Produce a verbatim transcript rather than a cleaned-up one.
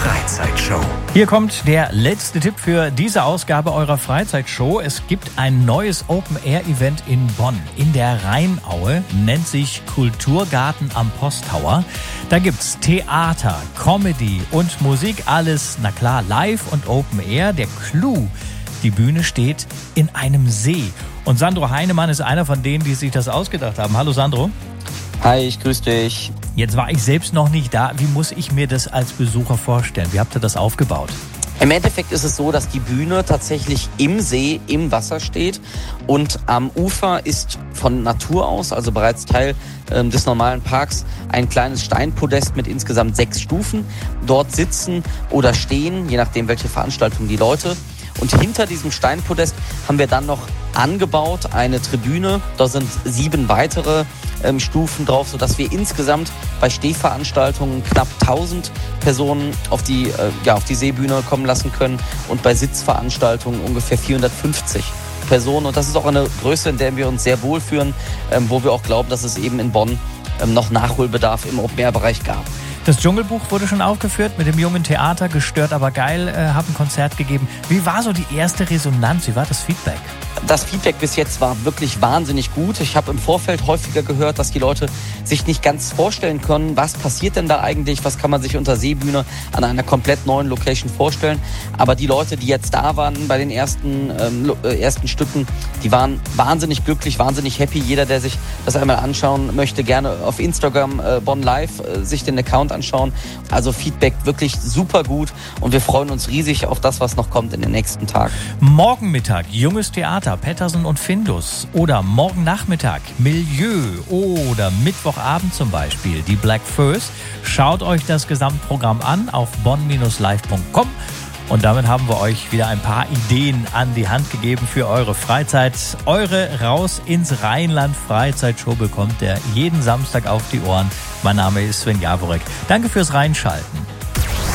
Freizeitshow. Hier kommt der letzte Tipp für diese Ausgabe eurer Freizeitshow. Es gibt ein neues Open-Air-Event in Bonn. In der Rheinaue, nennt sich Kulturgarten am Posttower. Da gibt's Theater, Comedy und Musik, alles, na klar, live und Open-Air. Der Clou: die Bühne steht in einem See. Und Sandro Heinemann ist einer von denen, die sich das ausgedacht haben. Hallo Sandro. Hi, ich grüße dich. Jetzt war ich selbst noch nicht da. Wie muss ich mir das als Besucher vorstellen? Wie habt ihr das aufgebaut? Im Endeffekt ist es so, dass die Bühne tatsächlich im See, im Wasser steht und am Ufer ist von Natur aus, also bereits Teil äh, des normalen Parks, ein kleines Steinpodest mit insgesamt sechs Stufen. Dort sitzen oder stehen, je nachdem welche Veranstaltung, die Leute. Und hinter diesem Steinpodest haben wir dann noch angebaut eine Tribüne. Da sind sieben weitere ähm, Stufen drauf, sodass wir insgesamt bei Stehveranstaltungen knapp tausend Personen auf die, äh, ja, auf die Seebühne kommen lassen können und bei Sitzveranstaltungen ungefähr vierhundertfünfzig Personen. Und das ist auch eine Größe, in der wir uns sehr wohlfühlen, ähm, wo wir auch glauben, dass es eben in Bonn ähm, noch Nachholbedarf im Open-Air-Bereich gab. Das Dschungelbuch wurde schon aufgeführt mit dem jungen Theater, gestört aber geil, äh, hat ein Konzert gegeben. Wie war so die erste Resonanz? Wie war das Feedback? Das Feedback bis jetzt war wirklich wahnsinnig gut. Ich habe im Vorfeld häufiger gehört, dass die Leute sich nicht ganz vorstellen können, was passiert denn da eigentlich, was kann man sich unter Seebühne an einer komplett neuen Location vorstellen. Aber die Leute, die jetzt da waren bei den ersten, ähm, ersten Stücken, die waren wahnsinnig glücklich, wahnsinnig happy. Jeder, der sich das einmal anschauen möchte, gerne auf Instagram äh, Bonn Live äh, sich den Account anschauen. Also Feedback wirklich super gut und wir freuen uns riesig auf das, was noch kommt in den nächsten Tagen. Morgen Mittag junges Theater, Pettersen und Findus. Oder morgen Nachmittag Milieu. Oder Mittwochabend zum Beispiel die Black First. Schaut euch das Gesamtprogramm an auf bonn Bindestrich live Punkt com. Und damit haben wir euch wieder ein paar Ideen an die Hand gegeben für eure Freizeit. Eure Raus ins Rheinland Freizeitshow bekommt ihr jeden Samstag auf die Ohren. Mein Name ist Sven Jaworek. Danke fürs Reinschalten.